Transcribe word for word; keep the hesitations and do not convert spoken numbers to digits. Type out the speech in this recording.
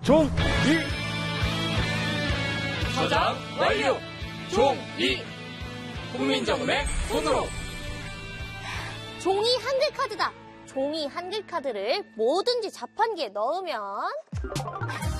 종이. 저장 완료. 종이. 국민정음의 손으로. 종이 한글 카드다. 종이 한글 카드를 뭐든지 자판기에 넣으면